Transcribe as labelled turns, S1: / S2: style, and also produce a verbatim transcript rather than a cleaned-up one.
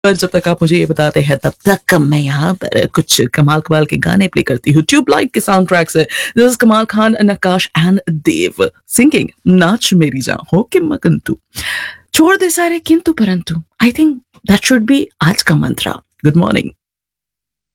S1: पर जब तक आप मुझे ये बताते हैं तब तक मैं यहाँ पर कुछ कमाल-कमाल के गाने प्ले करती हूँ। ट्यूब लाइट के साउंड ट्रैक से दिस इज़ कमाल Khan, Nakkash and Dev singing नाच मेरी जान हो के मगन तू। छोड़ दे सारे किंतु परंतु। I think that should be आज का मंत्रा। Good morning.